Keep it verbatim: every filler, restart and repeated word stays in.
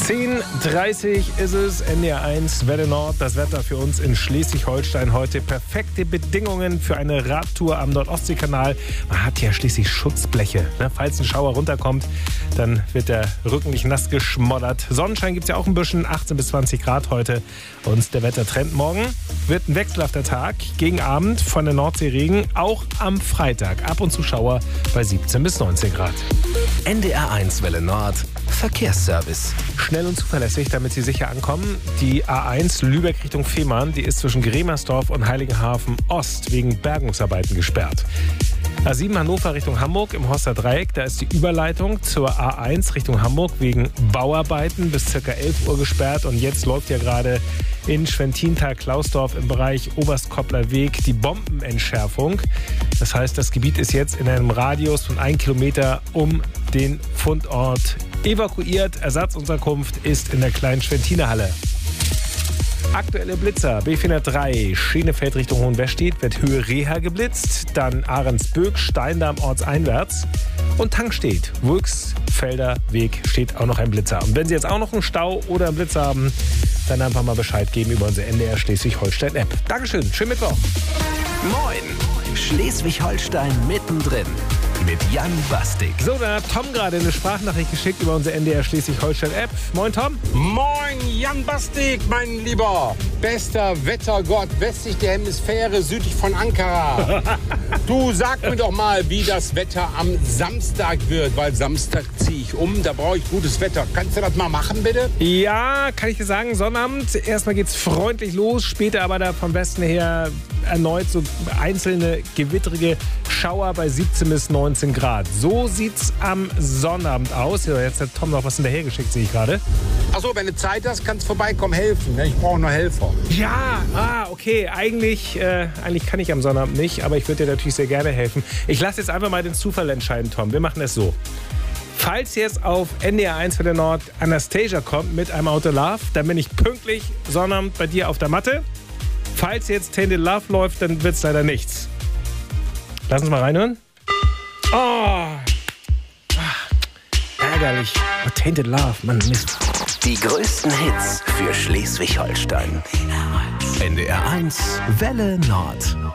zehn Uhr dreißig ist es, N D R eins, Welle Nord. Das Wetter für uns in Schleswig-Holstein heute. Perfekte Bedingungen für eine Radtour am Nord-Ostsee-Kanal. Man hat ja schließlich Schutzbleche. Ne? Falls ein Schauer runterkommt, dann wird der Rücken nicht nass geschmoddert. Sonnenschein gibt es ja auch ein bisschen, achtzehn bis zwanzig Grad heute. Und der Wettertrend morgen wird ein wechselhafter Tag. Gegen Abend von der Nordsee Regen, auch am Freitag. Ab und zu Schauer bei siebzehn bis neunzehn Grad. N D R eins Welle Nord, Verkehrsservice. Schnell und zuverlässig, damit Sie sicher ankommen. Die A eins Lübeck Richtung Fehmarn, die ist zwischen Gremersdorf und Heiligenhafen Ost wegen Bergungsarbeiten gesperrt. A sieben Hannover Richtung Hamburg im Horster Dreieck, da ist die Überleitung zur A eins Richtung Hamburg wegen Bauarbeiten bis ca. elf Uhr gesperrt. Und jetzt läuft ja gerade in Schwentintal-Klausdorf im Bereich Oberstkoppler Weg die Bombenentschärfung. Das heißt, das Gebiet ist jetzt in einem Radius von ein Kilometer um den Fundort evakuiert. Ersatzunterkunft ist in der kleinen Schwentiner Halle. Aktuelle Blitzer, B vierhundertdrei, Schenefeld Richtung Hohenwestedt, wird Höhe Reha geblitzt. Dann Ahrensböck, Steindamm ortseinwärts. Und Tankstedt, Wulksfelder Weg, steht auch noch ein Blitzer. Und wenn Sie jetzt auch noch einen Stau oder einen Blitzer haben, dann einfach mal Bescheid geben über unsere N D R Schleswig-Holstein-App. Dankeschön, schönen Mittwoch. Moin, Schleswig-Holstein mittendrin mit Jan Bastik. So, da hat Tom gerade eine Sprachnachricht geschickt über unsere N D R Schleswig-Holstein-App. Moin, Tom. Moin, Jan Bastik, mein Lieber. Bester Wettergott westlich der Hemisphäre, südlich von Ankara. Du, sag mir doch mal, wie das Wetter am Samstag wird, weil Samstag ziehe ich um, da brauche ich gutes Wetter. Kannst du das mal machen, bitte? Ja, kann ich dir sagen, Sonnabend. Erstmal geht's freundlich los, später aber da vom Westen her erneut so einzelne gewittrige Schauer bei siebzehn bis neunzehn Grad. So sieht's am Sonnabend aus. Ja, jetzt hat Tom noch was hinterhergeschickt, sehe ich gerade. Achso, wenn du Zeit hast, kannst du vorbeikommen, helfen. Ich brauche nur Helfer. Ja, ah, okay. Eigentlich, äh, eigentlich kann ich am Sonnabend nicht, aber ich würde dir natürlich sehr gerne helfen. Ich lasse jetzt einfach mal den Zufall entscheiden, Tom. Wir machen es so. Falls jetzt auf N D R eins Welle Nord Anastasia kommt mit einem Auto Love, dann bin ich pünktlich Sonnabend bei dir auf der Matte. Falls jetzt Tainted Love läuft, dann wird's leider nichts. Lass uns mal reinhören. Oh, ah, ärgerlich. Oh, Tainted Love, Mann, Mist. Die größten Hits für Schleswig-Holstein. N D R eins Welle Nord.